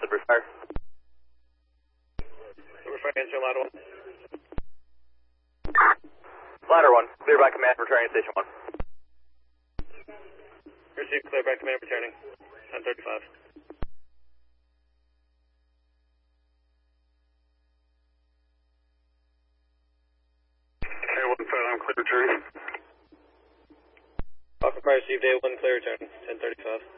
Liver Fire. Liver Fire, answer ladder 1. Ladder 1, clear by command, returning to station 1. Received, clear by command, returning. 1035. A1 I'm clear returning. Alpha Fire received A1, clear return. 1035.